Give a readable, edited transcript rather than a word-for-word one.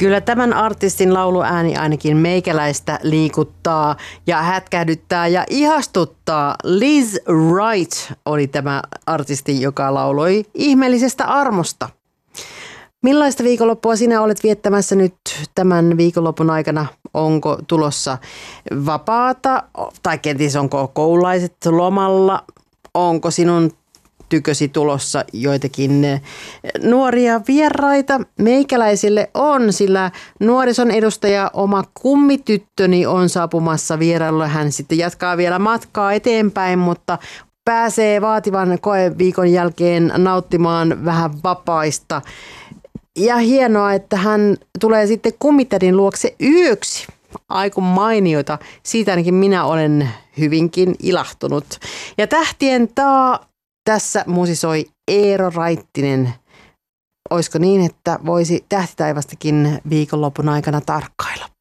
Kyllä tämän artistin lauluääni ainakin meikäläistä liikuttaa ja hätkähdyttää ja ihastuttaa. Liz Wright oli tämä artisti, joka lauloi Ihmeellisestä armosta. Millaista viikonloppua sinä olet viettämässä nyt tämän viikonlopun aikana? Onko tulossa vapaata tai kenties onko koululaiset lomalla? Onko sinun tykösi tulossa joitakin nuoria vieraita? Meikäläisille on, sillä nuorison edustaja oma kummityttöni on saapumassa vierailulle. Hän sitten jatkaa vielä matkaa eteenpäin, mutta pääsee vaativan koeviikon jälkeen nauttimaan vähän vapaista. Ja hienoa, että hän tulee sitten kummitädin luokse yöksi. Aiku mainioita. Siitä ainakin minä olen hyvinkin ilahtunut. Ja tähtien tässä musisoi Eero Raittinen. Olisiko niin, että voisi tähtitaivastakin viikonlopun aikana tarkkailla?